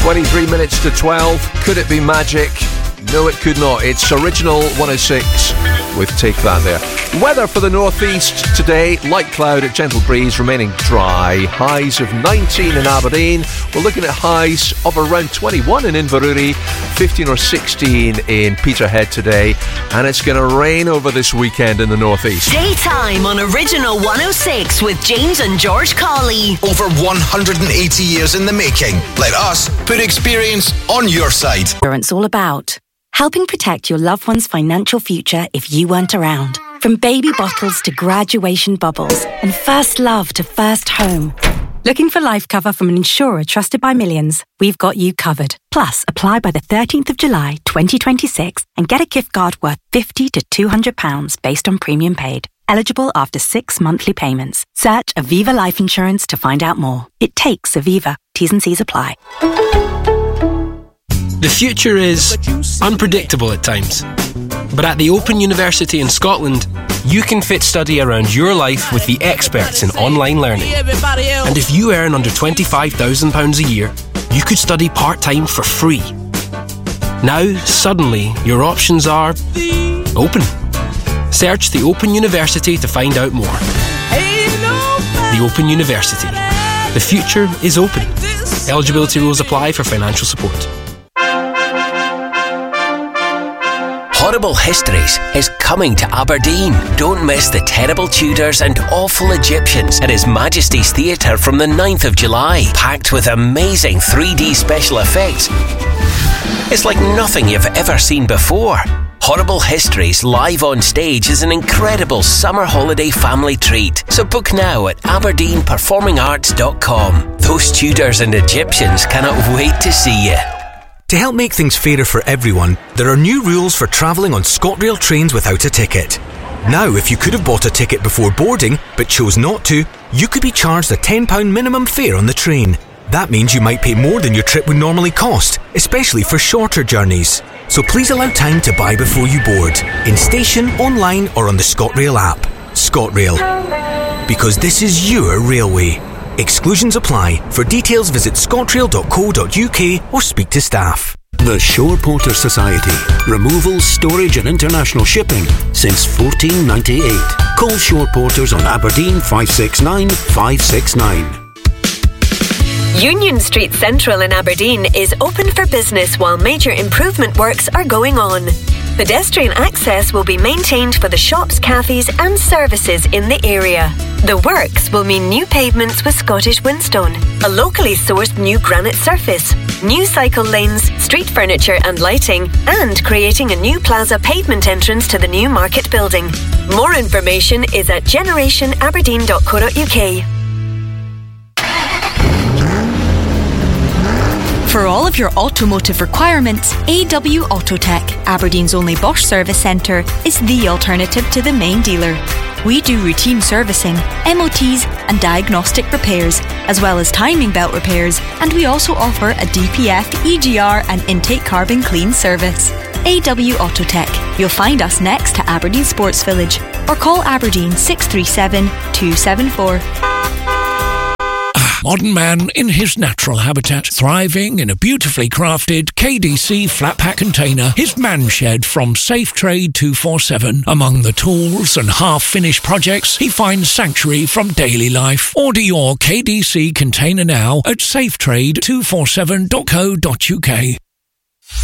23 minutes to 12. Could it be magic? No, it could not. It's Original 106 with Take That there. Weather for the northeast today, light cloud at gentle breeze, remaining dry. Highs of 19 in Aberdeen. We're looking at highs of around 21 in Inverurie, 15 or 16 in Peterhead today. And it's going to rain over this weekend in the northeast. Daytime on Original 106 with James and George Colley. Over 180 years in the making. Let us put experience on your side. Insurance all about helping protect your loved one's financial future if you weren't around. From baby bottles to graduation bubbles and first love to first home. Looking for life cover from an insurer trusted by millions? We've got you covered. Plus, apply by the 13th of July 2026 and get a gift card worth £50 to £200 based on premium paid. Eligible after 6 monthly payments. Search Aviva Life Insurance to find out more. It takes Aviva. T's and C's apply. The future is unpredictable at times. But at the Open University in Scotland, you can fit study around your life with the experts in online learning. And if you earn under £25,000 a year, you could study part-time for free. Now, suddenly, your options are open. Search the Open University to find out more. The Open University. The future is open. Eligibility rules apply for financial support. Horrible Histories is coming to Aberdeen. Don't miss the terrible Tudors and awful Egyptians at His Majesty's Theatre from the 9th of July, packed with amazing 3D special effects. It's like nothing you've ever seen before. Horrible Histories live on stage is an incredible summer holiday family treat. So book now at aberdeenperformingarts.com. Those Tudors and Egyptians cannot wait to see you. To help make things fairer for everyone, there are new rules for travelling on ScotRail trains without a ticket. Now, if you could have bought a ticket before boarding, but chose not to, you could be charged a £10 minimum fare on the train. That means you might pay more than your trip would normally cost, especially for shorter journeys. So please allow time to buy before you board, in station, online or on the ScotRail app. ScotRail. Because this is your railway. Exclusions apply. For details, visit scotrail.co.uk or speak to staff. The Shore Porter Society. Removal, storage and international shipping since 1498. Call Shore Porters on Aberdeen 569 569. Union Street Central in Aberdeen is open for business while major improvement works are going on. Pedestrian access will be maintained for the shops, cafes and services in the area. The works will mean new pavements with Scottish Whinstone, a locally sourced new granite surface, new cycle lanes, street furniture and lighting, and creating a new plaza pavement entrance to the new market building. More information is at generationaberdeen.co.uk. For all of your automotive requirements, AW Autotech, Aberdeen's only Bosch service centre, is the alternative to the main dealer. We do routine servicing, MOTs and diagnostic repairs, as well as timing belt repairs, and we also offer a DPF, EGR and intake carbon clean service. AW Autotech. You'll find us next to Aberdeen Sports Village or call Aberdeen 637 274. Modern man in his natural habitat, thriving in a beautifully crafted KDC flat pack container, his man shed from Safe Trade 247. Among the tools and half-finished projects, he finds sanctuary from daily life. Order your KDC container now at safetrade247.co.uk.